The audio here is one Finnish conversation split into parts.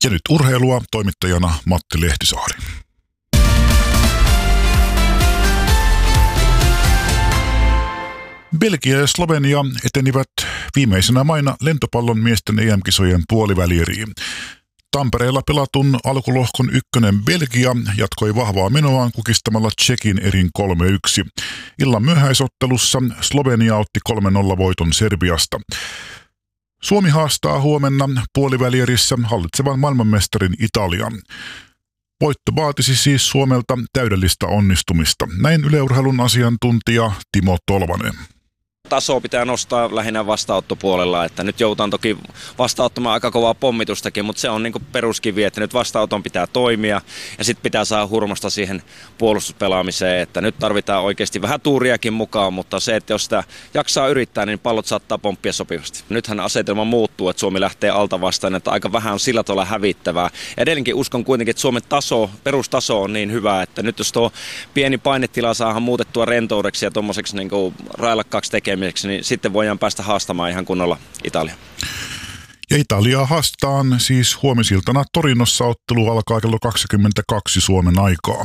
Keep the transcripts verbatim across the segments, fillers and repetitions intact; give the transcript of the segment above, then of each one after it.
Ja nyt urheilua, toimittajana Matti Lehtisaari. Belgia ja Slovenia etenivät viimeisenä maina lentopallon miesten E M-kisojen puolivälieriin. Tampereella pelatun alkulohkon ykkönen Belgia jatkoi vahvaa menoaan kukistamalla Tšekin erin kolme yksi. Illan myöhäisottelussa Slovenia otti kolme nolla voiton Serbiasta. Suomi haastaa huomenna puolivälierissä hallitsevan maailmanmestarin Italian. Voitto vaatisi siis Suomelta täydellistä onnistumista. Näin Yle Urheilun asiantuntija Timo Tolvanen. Tasoa pitää nostaa lähinnä vastaanottopuolella, että nyt joudutaan toki vastaanottamaan aika kovaa pommitustakin, mutta se on niin kuin peruskivi, että nyt vastaanoton pitää toimia ja sitten pitää saada hurmasta siihen puolustuspelaamiseen, että nyt tarvitaan oikeasti vähän tuuriakin mukaan, mutta se, että jos sitä jaksaa yrittää, niin pallot saattaa pomppia sopivasti. Nythän asetelma muuttuu, että Suomi lähtee alta vastaan, että aika vähän on sillä tavalla hävittävää. Edelleenkin uskon kuitenkin, että Suomen taso, perustaso on niin hyvä, että nyt jos tuo pieni painetila saadaan muutettua rentoudeksi ja tuommoiseksi niin kuin railakkaaksi tekemiseksi, niin sitten voidaan päästä haastamaan ihan kunnolla Italia. Ja Italiaa haastaan siis huomisiltana Torinossa. Ottelu alkaa kello kaksikymmentäkaksi Suomen aikaa.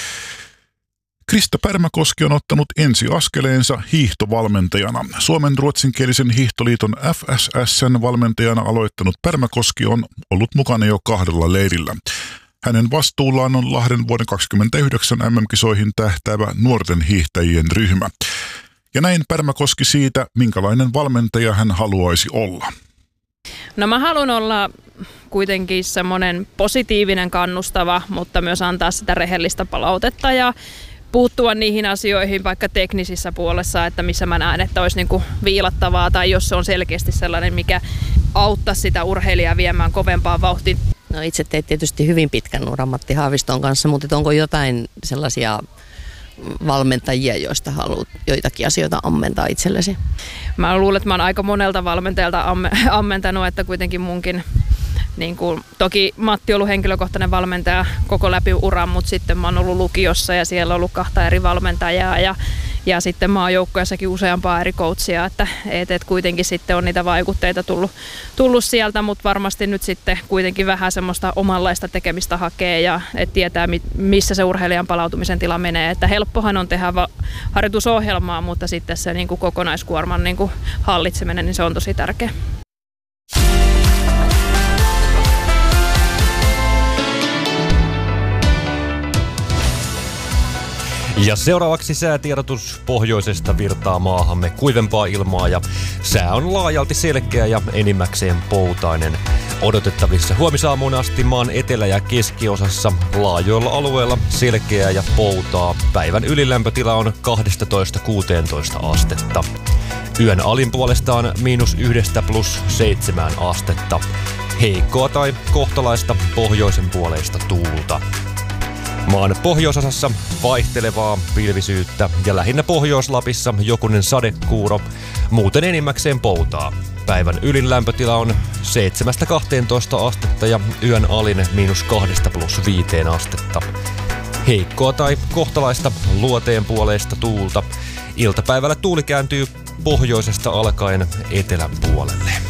Krista Pärmäkoski on ottanut ensiaskeleensa hiihtovalmentajana. Suomen ruotsinkielisen hiihtoliiton F S S:n valmentajana aloittanut Pärmäkoski on ollut mukana jo kahdella leirillä. Hänen vastuullaan on Lahden vuoden kaksikymmentäyhdeksän M M-kisoihin tähtäävä nuorten hiihtäjien ryhmä. Ja näin Pärmäkoski siitä, minkälainen valmentaja hän haluaisi olla. No mä haluan olla kuitenkin semmoinen positiivinen, kannustava, mutta myös antaa sitä rehellistä palautetta ja puuttua niihin asioihin vaikka teknisissä puolessa, että missä mä näen, että olisi niinku viilattavaa tai jos se on selkeästi sellainen, mikä auttaa sitä urheilijaa viemään kovempaan vauhtiin. No itse teit tietysti hyvin pitkän uran Matti Haaviston kanssa, mutta onko jotain sellaisia valmentajia, joista haluat joitakin asioita ammentaa itsellesi? Mä luulen, että mä oon aika monelta valmentajalta amm- ammentanut, että kuitenkin munkin, niin kuin, toki Matti on ollut henkilökohtainen valmentaja koko läpi uran, mutta sitten mä oon ollut lukiossa ja siellä on ollut kahta eri valmentajaa ja, ja sitten mä oon joukkueessakin useampaa eri coachia, että et, et kuitenkin sitten on niitä vaikutteita tullut, tullut sieltä, mutta varmasti nyt sitten kuitenkin vähän semmoista omanlaista tekemistä hakee ja et tietää, missä se urheilijan palautumisen tila menee, että helppohan on tehdä va- harjoitusohjelmaa, mutta sitten se niin kuin kokonaiskuorman niin kuin hallitseminen, niin se on tosi tärkeä. Ja seuraavaksi säätiedotus pohjoisesta virtaa maahamme kuivempaa ilmaa ja sää on laajalti selkeä ja enimmäkseen poutainen. Odotettavissa huomisaamuun asti maan etelä- ja keskiosassa laajoilla alueilla selkeää ja poutaa. Päivän ylilämpötila on kaksitoista kuusitoista astetta. Yön alin puolestaan miinus yhdestä plus seitsemään astetta. Heikkoa tai kohtalaista pohjoisen puoleista tuulta. Maan pohjoisosassa vaihtelevaa pilvisyyttä ja lähinnä Pohjois-Lapissa jokunen sadekuuro, muuten enimmäkseen poutaa. Päivän ylin lämpötila on seitsemästä kahteentoista astetta ja yön alin miinus kahdesta plus viiteen astetta. Heikkoa tai kohtalaista luoteen puoleista tuulta. Iltapäivällä tuuli kääntyy pohjoisesta alkaen etelän puolelle.